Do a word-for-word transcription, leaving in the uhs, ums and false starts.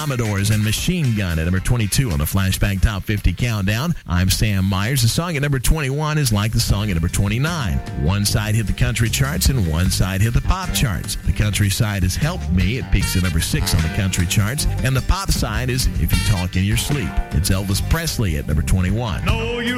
Commodores and Machine Gun at number twenty-two on the Flashback Top fifty Countdown. I'm Sam Myers. The song at number twenty-one is Like the Song at number twenty-nine. One side hit the country charts and one side hit the pop charts. The country side is Help Me. It peaks at number six on the country charts. And the pop side is If You Talk in Your Sleep. It's Elvis Presley at number twenty-one. No, you